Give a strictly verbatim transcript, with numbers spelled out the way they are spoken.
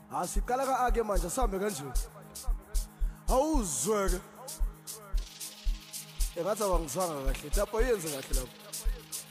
Asiqala ka ake manje sambe kanje. Awuzweke. Engathi awangizwanga kahle. Lapho yenze kahle lapho.